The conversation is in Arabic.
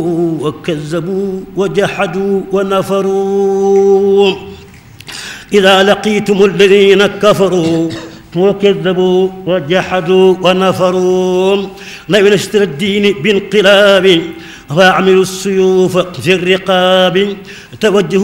وكذبوا وجحدوا ونفروا إذا لقيتم الذين كفروا وكذبوا وجحدوا ونفروا لا ينشر الدين بانقلاب واعملوا السيوف في الرقاب توجهوا